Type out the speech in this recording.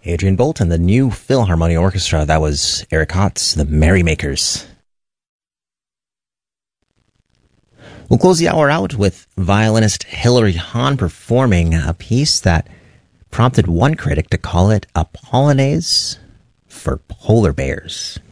Adrian Bolt and the New Philharmonia Orchestra. That was Eric Hotz, the Merrymakers. We'll close the hour out with violinist Hilary Hahn performing a piece that prompted one critic to call it a polonaise for polar bears.